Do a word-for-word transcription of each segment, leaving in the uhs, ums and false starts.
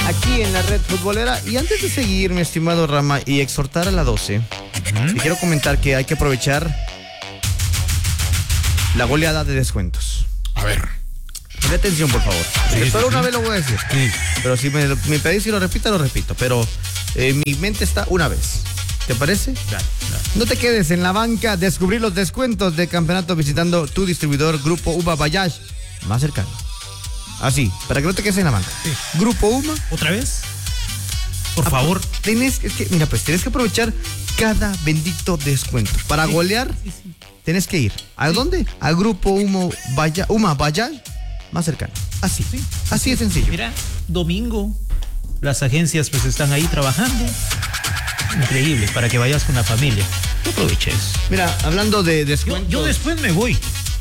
aquí en la red futbolera. Y antes de seguir, mi estimado Rama, y exhortar a la doce, uh-huh. te quiero comentar que hay que aprovechar la goleada de descuentos. A ver. Pon atención, por favor. Sí, solo sí, una sí. vez lo voy a decir. Sí. Pero si me, me pedís que lo repita, lo repito. Pero eh, mi mente está una vez. ¿Te parece? Claro, claro. No te quedes en la banca. Descubrir los descuentos de campeonato visitando tu distribuidor Grupo Uma Bajaj más cercano. Así, para que no te quedes en la banca. Sí. Grupo Uma. ¿Otra vez? Por favor. Tienes, es que, mira, pues tienes que aprovechar cada bendito descuento. Para sí, golear, sí, sí. tienes que ir. ¿A sí. dónde? Al Grupo Uma Bajaj, Uma Bajaj más cercano. Así, sí. así es sencillo. Mira, domingo, las agencias pues están ahí trabajando. Increíble, para que vayas con la familia. ¿Qué aproveches? Mira, hablando de descuentos. Yo, yo después me voy.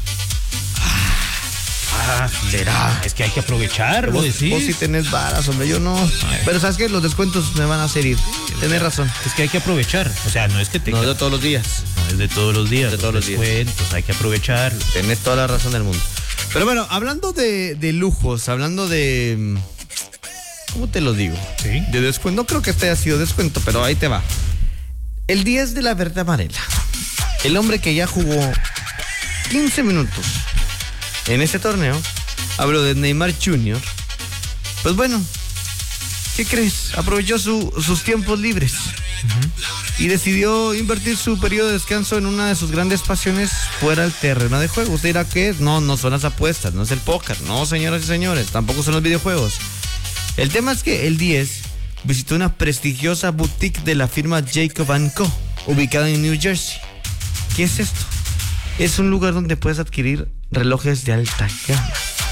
Ah, será. Es que hay que aprovecharlo. Vos, vos sí tenés varas, hombre, yo no. Pero sabes que los descuentos me van a hacer ir. Sí, tenés razón. Es que hay que aprovechar. O sea, no es que te. No es de todos los días. No es de todos los días. De todos los, los descuentos, días. Hay que aprovecharlo. Tenés toda la razón del mundo. Pero bueno, hablando de, de lujos, hablando de. ¿Cómo te lo digo? Sí. De descuento. No creo que este haya sido descuento, pero ahí te va. El diez de la Verde Amarela. El hombre que ya jugó quince minutos en este torneo. Hablo de Neymar junior Pues bueno, ¿qué crees? Aprovechó su, sus tiempos libres. Uh-huh. Y decidió invertir su periodo de descanso en una de sus grandes pasiones fuera del terreno de juego. Usted dirá, ¿qué es? No, no son las apuestas, no es el póker. No, señoras y señores, tampoco son los videojuegos. El tema es que el diez visitó una prestigiosa boutique de la firma Jacob and Co, ubicada en New Jersey. ¿Qué es esto? Es un lugar donde puedes adquirir relojes de alta gama.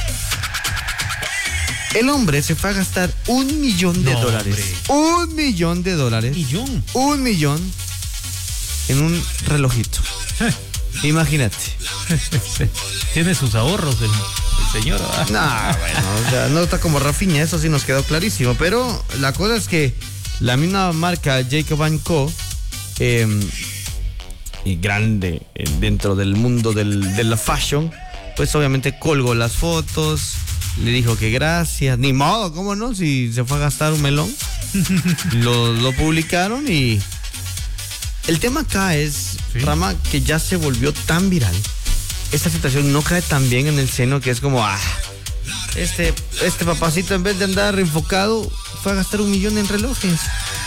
El hombre se fue a gastar un millón de no, dólares. Hombre. Un millón de dólares. ¿Millón? Un millón en un relojito. Imagínate. Tiene sus ahorros el, el señor. ¿verdad? No, bueno, o sea, no está como Rafinha, eso sí nos quedó clarísimo. Pero la cosa es que la misma marca Jacob and Co, eh, y grande eh, dentro del mundo del, de la fashion, pues obviamente colgó las fotos. Le dijo que gracias, ni modo, ¿cómo no? Si se fue a gastar un melón. lo, lo publicaron y el tema acá es, ¿sí? Rama, que ya se volvió tan viral. Esta situación no cae tan bien en el seno que es como, ah, este, este papacito en vez de andar enfocado fue a gastar un millón en relojes.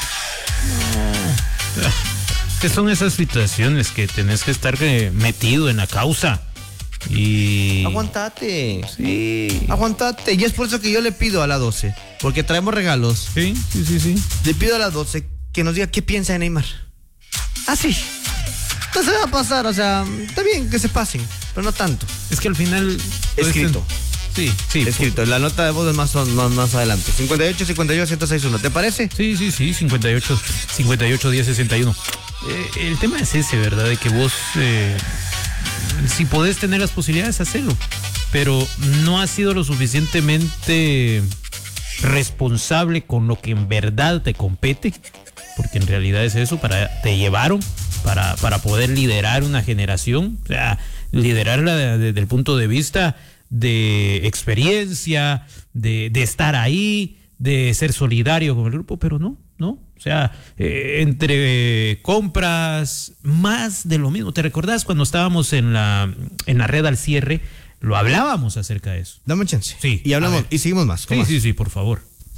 Ah, que son esas situaciones que tenés que estar metido en la causa. Y... Aguantate. Sí. Aguantate. Y es por eso que yo le pido a la doce, porque traemos regalos. Sí, sí, sí, sí. Le pido a la doce que nos diga qué piensa de Neymar. Así. No se va a pasar, o sea, está bien que se pasen, pero no tanto. Es que al final... Escrito. Sí, sí. Escrito. Por... La nota de voz es más, más, más adelante. cincuenta y ocho, cincuenta y ocho, ciento sesenta y uno. ¿Te parece? Sí, sí, sí. cincuenta y ocho, cincuenta y ocho, diez, sesenta y uno. Eh, el tema es ese, ¿verdad? De que vos... Eh... Si podés tener las posibilidades, hacelo. Pero no has sido lo suficientemente responsable con lo que en verdad te compete, porque en realidad es eso, para te llevaron para, para poder liderar una generación, o sea, liderarla desde el punto de vista de experiencia, de, de estar ahí, de ser solidario con el grupo, pero no, no. O sea, eh, entre eh, compras, más de lo mismo. ¿Te recordás cuando estábamos en la, en la red al cierre? Lo hablábamos acerca de eso. Dame chance. Sí. Y hablamos, y seguimos más. Sí, más? sí, sí, por favor.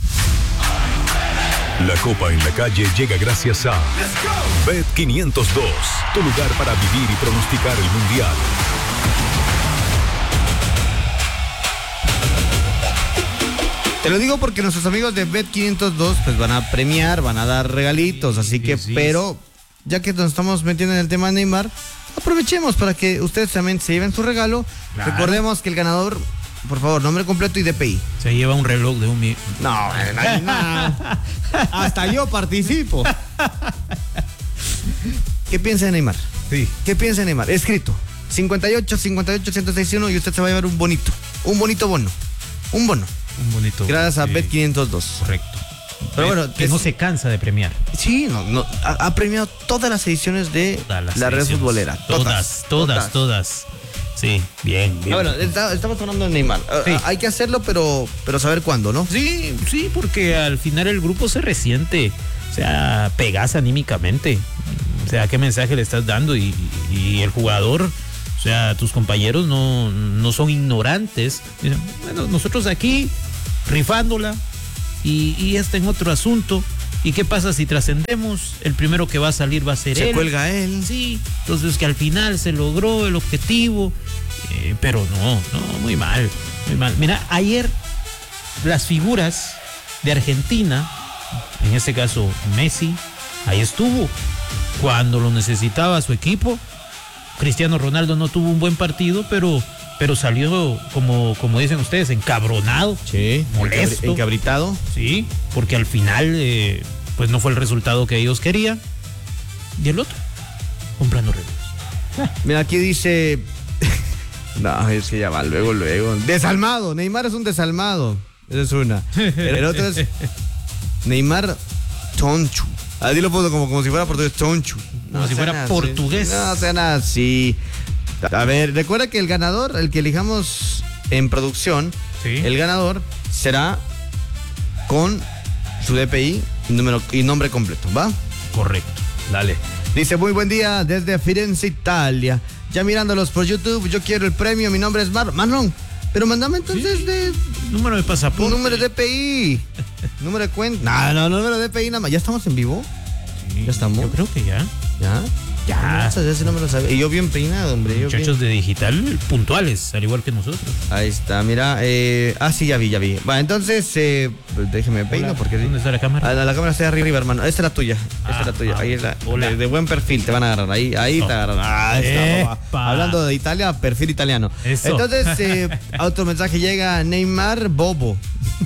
La Copa en la Calle llega gracias a Bet quinientos dos, tu lugar para vivir y pronosticar el Mundial. Te lo digo porque nuestros amigos de Bet quinientos dos pues van a premiar, van a dar regalitos, así que, sí, sí. Pero ya que nos estamos metiendo en el tema de Neymar, aprovechemos para que ustedes también se lleven su regalo. Claro. Recordemos que el ganador, por favor, nombre completo y D P I. Se lleva un reloj de un millón. No, no, no. Hasta yo participo. ¿Qué piensa de Neymar? Sí. ¿Qué piensa de Neymar? Escrito, cincuenta y ocho, cincuenta y ocho, ciento sesenta y uno y usted se va a llevar un bonito, un bonito bono, un bono. Un bonito. Gracias a Bet quinientos dos. Correcto. Pero bueno, que es, no se cansa de premiar. Sí, no, no, ha, ha premiado todas las ediciones de todas las la ediciones. red futbolera. Todas, todas, todas, todas. Sí, bien, bien. Ah, bueno, está, estamos hablando de Neymar. Sí. Hay que hacerlo, pero, pero saber cuándo, ¿no? Sí, sí, porque al final el grupo se resiente, o sea, pegas anímicamente. O sea, ¿qué mensaje le estás dando? Y, y el jugador, o sea, tus compañeros no, no son ignorantes. Dicen, bueno, nosotros aquí rifándola y, y este en otro asunto. ¿Y qué pasa si trascendemos? El primero que va a salir va a ser Se él. cuelga él. Sí, entonces que al final se logró el objetivo, eh, pero no, no, muy mal, muy mal. Mira, ayer las figuras de Argentina, en este caso Messi, ahí estuvo cuando lo necesitaba su equipo. Cristiano Ronaldo no tuvo un buen partido, pero, pero salió, como, como dicen ustedes, encabronado, Sí. molesto. Encabritado. Sí, porque al final eh, pues no fue el resultado que ellos querían. Y el otro, comprando relojes. Mira, aquí dice. No, es que ya va, luego, luego. Desalmado. Neymar es un desalmado. Esa es una. El otro es. Neymar Tonchu. Así lo puso como, como si fuera portugués. Tonchu. Como si fuera sean así. portugués. No sean así. A ver, recuerda que el ganador, el que elijamos en producción, Sí. el ganador será con su D P I y, número, y nombre completo, ¿va? Correcto. Dale. Dice, muy buen día desde Firenze, Italia. Ya mirándolos por YouTube, yo quiero el premio, mi nombre es Mar Marlon. Pero mandame entonces Sí. de Número de pasaporte. número de D P I. Número de cuenta. No, no, número de D P I nada más. ¿Ya estamos en vivo? Sí, ¿Ya estamos? Yo creo que ya. ¿Ya? Ya. Esa- ese no me lo sabía. Y yo bien peinado, hombre. Yo Muchachos bien- de digital puntuales, al igual que nosotros. Ahí está, mira. Eh... Ah, sí, ya vi, ya vi. Va, entonces, eh... pues déjeme peino Hola, porque... ¿dónde está la cámara? Ah, la, la cámara está arriba, hermano. Esta es la tuya. Esta Ah, es la tuya. ah, Ahí es la. hola. De, de buen perfil te van a agarrar. Ahí, ahí Eso. te agarran. Ah, está, papá. Epa. Hablando de Italia, perfil italiano. Eso. Entonces, eh, otro mensaje llega. Neymar Bobo.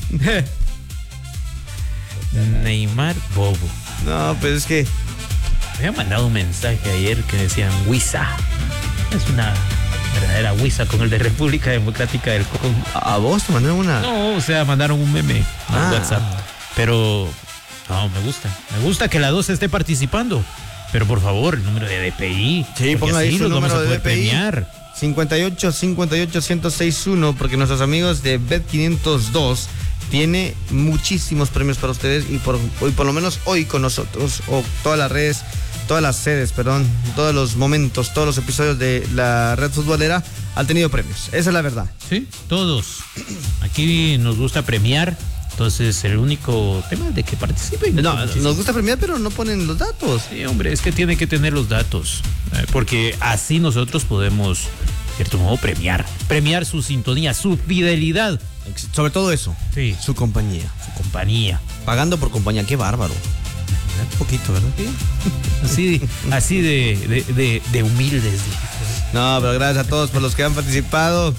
Neymar Bobo. No, pues es que. Me había mandado un mensaje ayer que decían Huiza. Es una verdadera Huiza con el de República Democrática del Congo. ¿A vos te mandaron una? No, o sea, mandaron un meme Ah. a WhatsApp. Pero, no, me gusta. Me gusta que la dos esté participando. Pero por favor, el número de D P I. Sí, porque ponga ahí así su los vamos número a de poder D P I. premiar. cincuenta y ocho, cincuenta y ocho, ciento sesenta y uno, porque nuestros amigos de Bet quinientos dos tiene muchísimos premios para ustedes y por, hoy, por lo menos hoy con nosotros, o todas las redes, todas las sedes, perdón, todos los momentos, todos los episodios de la red futbolera han tenido premios. Esa es la verdad. Sí, todos. Aquí nos gusta premiar. Entonces, el único tema es de que participen. No, Muchísimo. nos gusta premiar, pero no ponen los datos. Sí, hombre, es que tiene que tener los datos. eh, Porque así nosotros podemos, de cierto modo, premiar. Premiar su sintonía, su fidelidad. Sobre todo eso, Sí, su compañía. su compañía. Pagando por compañía, qué bárbaro. Un poquito, ¿verdad? Así, así de, de, de, de humildes. dije. No, pero gracias a todos por los que han participado.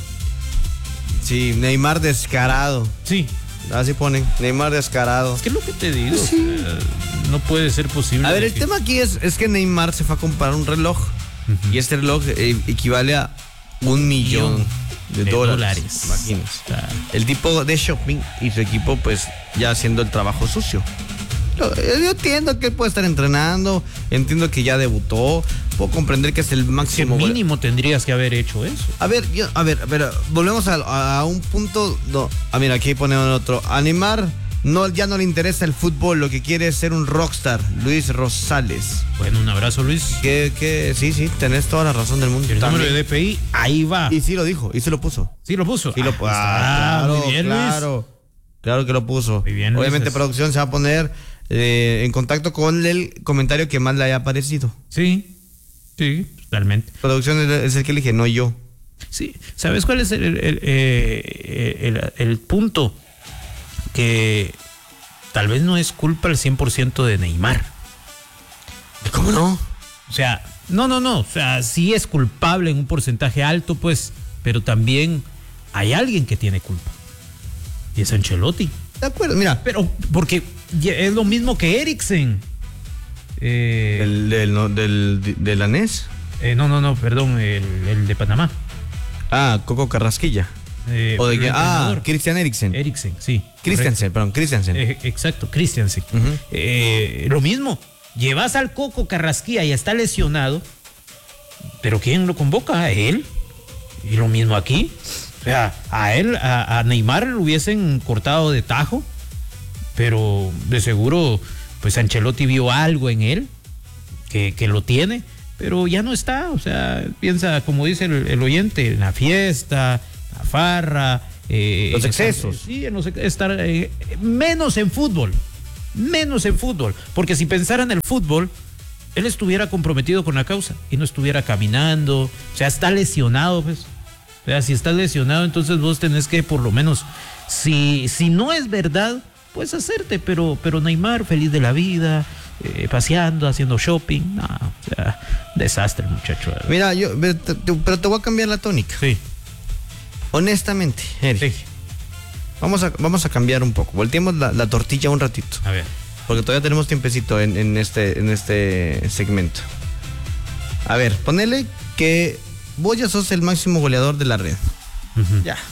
Sí, Neymar descarado. Sí, Así ponen, Neymar descarado. es que es lo que te digo. o sea, no puede ser posible. A ver, de el que- tema aquí es, es que Neymar se fue a comprar un reloj. Ujú. Y este reloj eh, equivale a un millón de, de dólares. dólares. Imagínense. O sea, El tipo de shopping y su equipo, pues, ya haciendo el trabajo sucio. Yo, yo entiendo que él puede estar entrenando, entiendo que ya debutó, puedo comprender que es el que máximo. mínimo tendrías que haber hecho eso. A ver, yo, a ver, a ver, volvemos a, a un punto. No, ah, mira, aquí pone otro. A Neymar no, ya no le interesa el fútbol, lo que quiere es ser un rockstar. Luis Rosales. Bueno, un abrazo, Luis. Que, que, sí, sí, tenés toda la razón del mundo. El número También. de D P I, ahí va. Y sí lo dijo, y sí lo puso. Sí lo puso. Sí lo Ah, puso. está. claro, Muy bien, Luis. claro. Claro que lo puso. Muy bien, Luis. Obviamente, producción se va a poner eh, en contacto con el comentario que más le haya parecido. Sí, sí, totalmente. Producción es es el que elige, no yo. Sí, ¿sabes cuál es el, el, el, eh, el- el punto? Que tal vez no es culpa al cien por ciento de Neymar. ¿Cómo no? O sea, no, no, no. O sea, sí es culpable en un porcentaje alto, pues, pero también hay alguien que tiene culpa. Y es Ancelotti. De acuerdo, mira. Pero, porque ya es lo mismo que Eriksen. Eh, El del, no, del, del anés. eh, no, no, no, perdón, el, el de Panamá. Ah, Coco Carrasquilla. Eh, o de el que, ah, entrenador. Christian Eriksen. Eriksen, sí. Christensen, perdón, Christensen. Eh, exacto, Christiansen. Ujú. Eh, lo mismo, llevas al Coco Carrasquilla y está lesionado, pero ¿quién lo convoca? Él. Y lo mismo aquí. O sea, a él, a, a Neymar lo hubiesen cortado de tajo, pero de seguro, pues Ancelotti vio algo en él que, que lo tiene, pero ya no está. O sea, piensa, como dice el, el oyente, en la fiesta, la farra, eh, los excesos. Estar, sí, en los, estar, eh, menos en fútbol, menos en fútbol, porque si pensara en el fútbol, él estuviera comprometido con la causa y no estuviera caminando. O sea, está lesionado, pues. O sea, si estás lesionado, entonces vos tenés que, por lo menos, si, si no es verdad, pues hacerte, pero, pero Neymar feliz de la vida, eh, paseando, haciendo shopping. No, o sea, desastre, muchacho. Mira, yo, pero te, pero te voy a cambiar la tónica. Sí. Honestamente, Eric. Sí. Vamos a, vamos a cambiar un poco. Volteemos la, la tortilla un ratito. A ver. Porque todavía tenemos tiempecito en, en, este, en este segmento. A ver, ponele que vos ya sos el máximo goleador de la red. Uh-huh. Ya.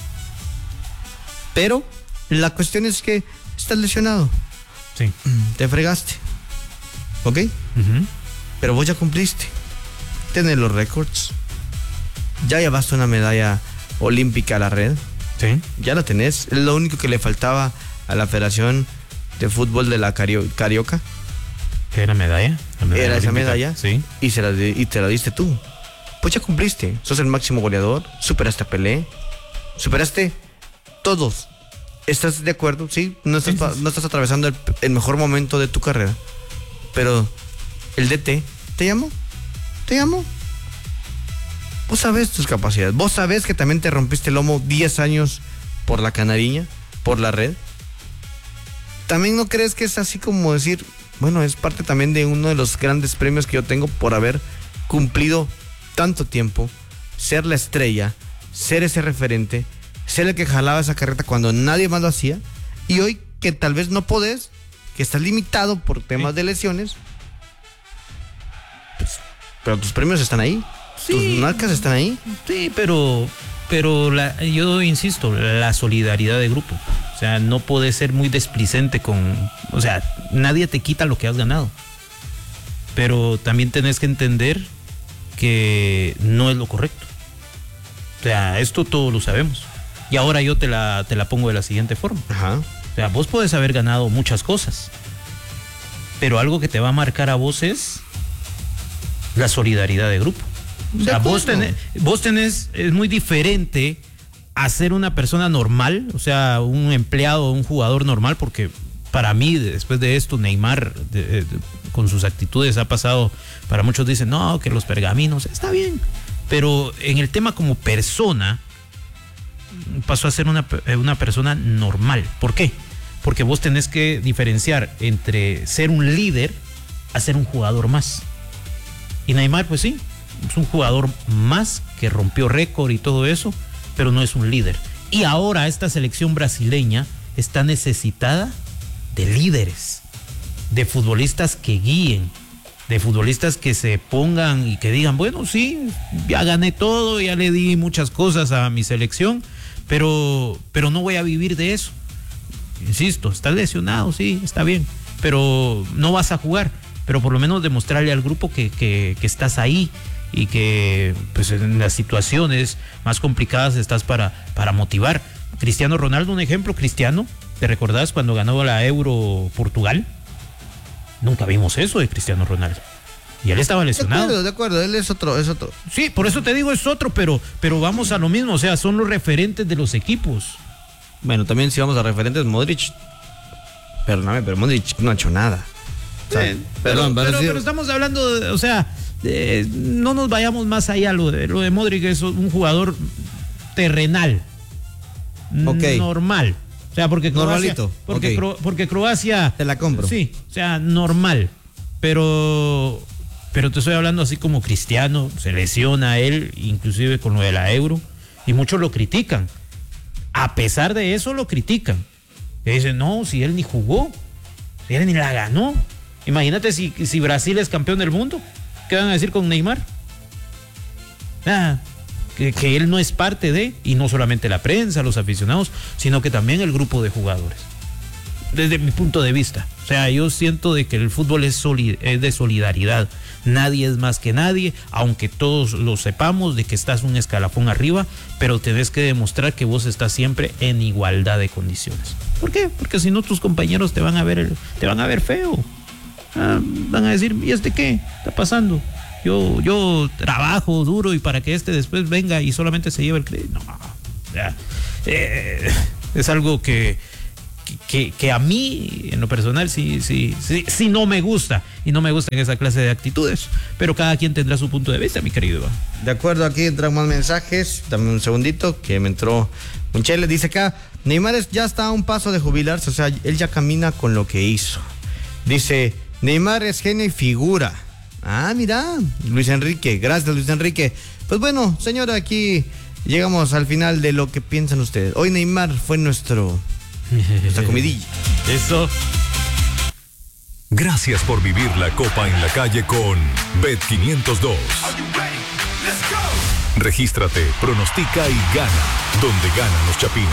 Pero la cuestión es que estás lesionado. Sí. Te fregaste. ¿Ok? Uh-huh. Pero vos ya cumpliste. Tenés los récords. Ya llevaste una medalla olímpica a la red. Sí. Ya la tenés. Es lo único que le faltaba a la Federación de Fútbol de la Cario- Carioca. ¿Qué era medalla? La medalla Era esa olímpica. medalla. Sí. Y, se la di- y te la diste tú. Pues ya cumpliste. Sos el máximo goleador. Superaste a Pelé. Superaste todos. ¿Estás de acuerdo? Sí. No estás, Sí, sí, sí. no estás atravesando el, el mejor momento de tu carrera. Pero el D T te llamó. Te llamó. Vos sabés tus capacidades. Vos sabés que también te rompiste el lomo diez años por la canariña, por la red. También no crees que es así como decir, bueno, es parte también de uno de los grandes premios que yo tengo por haber cumplido tanto tiempo, ser la estrella, ser ese referente, ser el que jalaba esa carreta cuando nadie más lo hacía, y hoy que tal vez no podés, que estás limitado por temas Sí. de lesiones, pues, pero tus premios están ahí, Sí. tus marcas están ahí. Sí, pero, pero la, yo insisto, la solidaridad de grupo. O sea, no puedes ser muy desplicente con... O sea, nadie te quita lo que has ganado. Pero también tenés que entender que no es lo correcto. O sea, esto todos lo sabemos. Y ahora yo te la, te la pongo de la siguiente forma. Ajá. O sea, vos puedes haber ganado muchas cosas, pero algo que te va a marcar a vos es la solidaridad de grupo. O sea, vos tenés, vos tenés, es muy diferente a ser una persona normal, o sea, un empleado, un jugador normal, porque para mí, después de esto, Neymar, de, de, con sus actitudes, ha pasado, para muchos dicen, no, que los pergaminos, está bien, pero en el tema como persona, pasó a ser una, una persona normal. ¿Por qué? Porque vos tenés que diferenciar entre ser un líder a ser un jugador más. Y Neymar, pues sí, es un jugador más que rompió récord y todo eso, pero no es un líder. Y ahora esta selección brasileña está necesitada de líderes, de futbolistas que guíen, de futbolistas que se pongan y que digan, bueno, sí, ya gané todo, ya le di muchas cosas a mi selección, pero, pero no voy a vivir de eso. Insisto, estás lesionado, sí, está bien, pero no vas a jugar, pero por lo menos demostrarle al grupo que, que, que estás ahí y que pues en las situaciones más complicadas estás para, para motivar. Cristiano Ronaldo, un ejemplo, Cristiano, ¿te recordás cuando ganó la Euro Portugal? Nunca vimos eso de Cristiano Ronaldo. Y él estaba lesionado. De acuerdo, de acuerdo, él es otro, es otro. Sí, por eso te digo es otro, pero, pero vamos a lo mismo, o sea, son los referentes de los equipos. Bueno, también si vamos a referentes, Modric, perdóname, pero Modric no ha hecho nada. O sea, Sí, perdón, pero, pero, decir- pero estamos hablando, de, o sea, de- no nos vayamos más allá. Lo de, lo de Modric es un jugador terrenal, Ok. normal. O sea, porque Croacia, Normalito, porque, ok. Cro- porque Croacia, Te la compro. sí, o sea, normal. Pero, pero te estoy hablando así como Cristiano, se lesiona a él, inclusive con lo de la Euro, y muchos lo critican. A pesar de eso lo critican. Y dicen, no, si él ni jugó, si él ni la ganó. Imagínate si, si Brasil es campeón del mundo, ¿qué van a decir con Neymar? Ah, que, que él no es parte de, y no solamente la prensa, los aficionados, sino que también el grupo de jugadores. desde mi punto de vista. O sea, yo siento de que el fútbol es, soli- es de solidaridad. Nadie es más que nadie, aunque todos lo sepamos de que estás un escalafón arriba, pero tenés que demostrar que vos estás siempre en igualdad de condiciones. ¿Por qué? Porque si no tus compañeros te van a ver, te van a ver feo. Ah, van a decir, ¿y este qué está pasando? Yo, yo trabajo duro y para que este después venga y solamente se lleve el crédito. No, ya, eh, es algo que, que, que a mí, en lo personal, sí, sí, sí, sí no me gusta. Y no me gustan esa clase de actitudes. Pero cada quien tendrá su punto de vista, mi querido. De acuerdo, aquí entran más mensajes. Dame un segundito, que me entró un chele. Dice acá, Neymar es- ya está a un paso de jubilarse. O sea, él ya camina con lo que hizo. Dice, Neymar es genio y figura. Ah, mira, Luis Enrique. Gracias, Luis Enrique. Pues bueno, señora, aquí llegamos al final de lo que piensan ustedes. Hoy Neymar fue nuestro... nuestra comidilla. Eso. Gracias por vivir la Copa en la calle con Bet quinientos dos. Regístrate, pronostica y gana, donde ganan los chapines.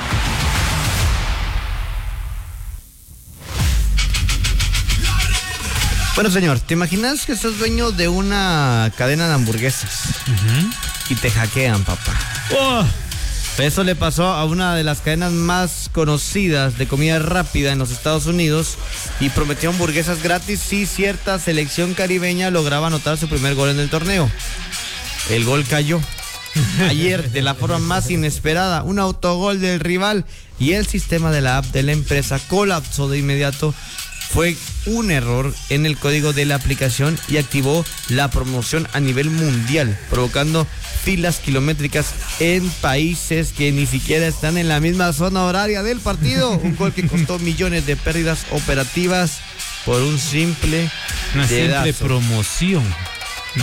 Bueno, señor, ¿te imaginas que sos dueño de una cadena de hamburguesas? Uh-huh. Y te hackean, papá. Oh. Eso le pasó a una de las cadenas más conocidas de comida rápida en los Estados Unidos y prometió hamburguesas gratis si cierta selección caribeña lograba anotar su primer gol en el torneo. El gol cayó ayer de la forma más inesperada, un autogol del rival y el sistema de la app de la empresa colapsó de inmediato. Fue un error en el código de la aplicación y activó la promoción a nivel mundial, provocando filas kilométricas en países que ni siquiera están en la misma zona horaria del partido. Un gol que costó millones de pérdidas operativas por un simple Una simple dedazo. promoción. No.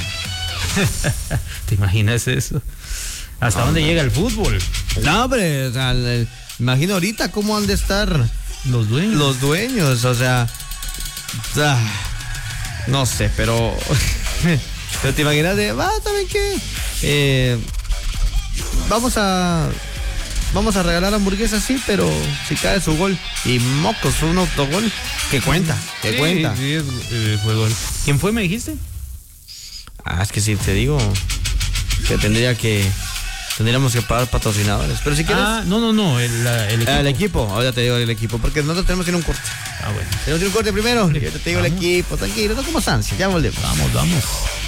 ¿Te imaginas eso? ¿Hasta No, dónde no. llega el fútbol? No, hombre, o sea, el- imagino ahorita cómo han de estar Los dueños. los dueños, o sea, ah, no sé, pero, pero te imaginas de, va, ¿saben qué? Eh, vamos a, vamos a regalar hamburguesas, sí, pero si cae su gol y mocos, un autogol, que cuenta, que Sí, cuenta. sí, es- eh, fue gol. ¿Quién fue, me dijiste? Ah, es que si te digo que tendría que, tendríamos que pagar patrocinadores, pero si quieres, Ah, no, no, no, el, la- el equipo. ah, el equipo, ahora te digo el equipo, porque nosotros tenemos que ir a un corte. Ah, bueno. Tenemos que ir a un corte primero, y yo te digo el Vamos. equipo, tranquilo, no como ansia, ya volvemos. Vamos, vamos.